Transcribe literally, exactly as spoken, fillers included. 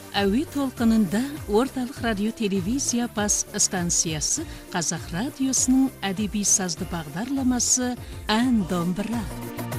әуе толқынында орталық радио телевизия бас станциясы Қазақ радиосының әдеби сазды бағдарламасы ән домбыра.